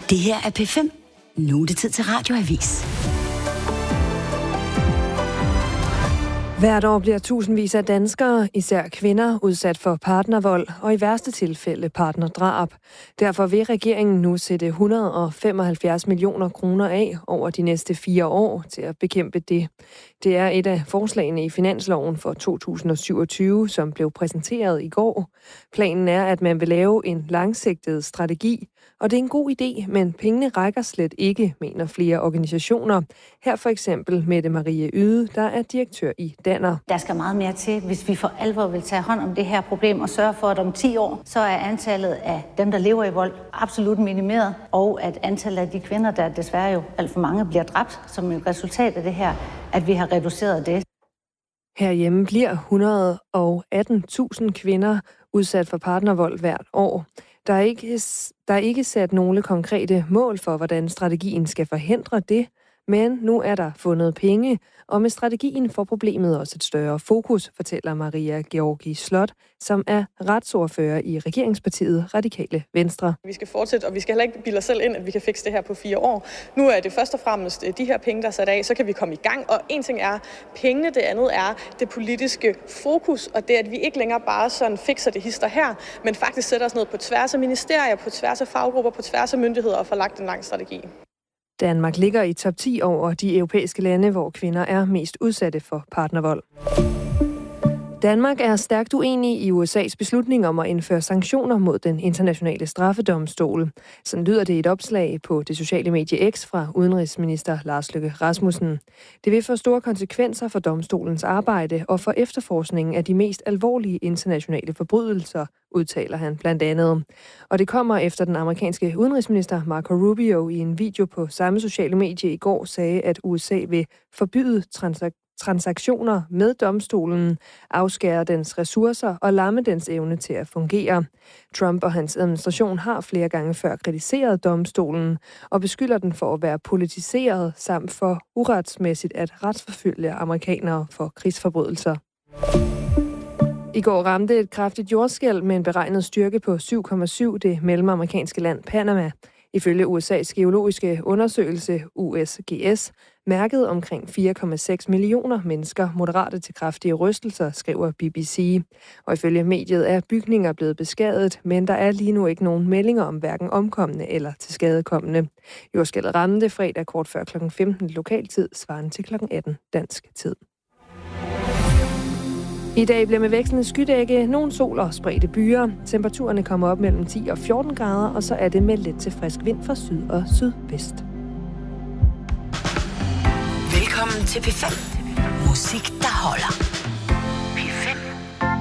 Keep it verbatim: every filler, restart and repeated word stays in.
Det her er P fem. Nu er det tid til Radioavis. Hvert år bliver tusindvis af danskere, især kvinder, udsat for partnervold og i værste tilfælde partnerdrab. Derfor vil regeringen nu sætte et hundrede og femoghalvfjerds millioner kroner af over de næste fire år til at bekæmpe det. Det er et af forslagene i finansloven for to tusind og syvogtyve, som blev præsenteret i går. Planen er, at man vil lave en langsigtet strategi, og det er en god idé, men pengene rækker slet ikke, mener flere organisationer. Her for eksempel Mette Marie Yde, der er direktør i Danner. Der skal meget mere til, hvis vi for alvor vil tage hånd om det her problem og sørge for, at om ti år, så er antallet af dem, der lever i vold, absolut minimeret, og at antallet af de kvinder, der desværre jo alt for mange bliver dræbt som et resultat af det her, at vi har reduceret det. Herhjemme bliver et hundrede og atten tusind kvinder udsat for partnervold hvert år. Der er ikke, der er ikke sat nogle konkrete mål for, hvordan strategien skal forhindre det, men nu er der fundet penge, og med strategien får problemet også et større fokus, fortæller Maria Georgi Slot, som er retsordfører i regeringspartiet Radikale Venstre. Vi skal fortsætte, og vi skal heller ikke bilde os selv ind, at vi kan fikse det her på fire år. Nu er det først og fremmest de her penge, der er sat af, så kan vi komme i gang. Og en ting er pengene, det andet er det politiske fokus, og det at vi ikke længere bare sådan fikser det hister her, men faktisk sætter os ned på tværs af ministerier, på tværs af faggrupper, på tværs af myndigheder og får lagt en lang strategi. Danmark ligger i top ti over de europæiske lande, hvor kvinder er mest udsatte for partnervold. Danmark er stærkt uenig i U S A's beslutning om at indføre sanktioner mod den internationale straffedomstol. Sådan lyder det i et opslag på det sociale medie X fra udenrigsminister Lars Løkke Rasmussen. Det vil få store konsekvenser for domstolens arbejde og for efterforskningen af de mest alvorlige internationale forbrydelser, udtaler han blandt andet. Og det kommer efter den amerikanske udenrigsminister Marco Rubio i en video på samme sociale medie i går sagde, at U S A vil forbyde transaktioner transaktioner med domstolen, afskære dens ressourcer og lamme dens evne til at fungere. Trump og hans administration har flere gange før kritiseret domstolen og beskylder den for at være politiseret samt for uretsmæssigt at retsforfølge amerikanere for krigsforbrydelser. I går ramte et kraftigt jordskælv med en beregnet styrke på syv komma syv det mellemamerikanske land Panama. Ifølge U S A's geologiske undersøgelse U S G S mærkede omkring fire komma seks millioner mennesker moderate til kraftige rystelser, skriver B B C. Og ifølge mediet er bygninger blevet beskadiget, men der er lige nu ikke nogen meldinger om hverken omkomne eller tilskadekommende. Jordskælvet ramte fredag kort før klokken femten lokaltid, svarende til klokken atten dansk tid. I dag bliver med vekslende skydække nogle sol og spredte byer. Temperaturerne kommer op mellem ti og fjorten grader, og så er det med let til frisk vind fra syd og sydvest. Velkommen til P fem. Musik, der holder.